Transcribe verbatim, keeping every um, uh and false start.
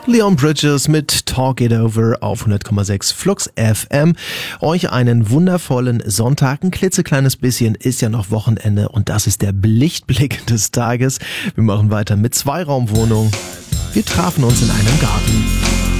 Leon Bridges mit Talk It Over auf hundert Komma sechs Flux F M. Euch einen wundervollen Sonntag. Ein klitzekleines bisschen ist ja noch Wochenende und das ist der Lichtblick des Tages. Wir machen weiter mit Zweiraumwohnung. Wir trafen uns in einem Garten.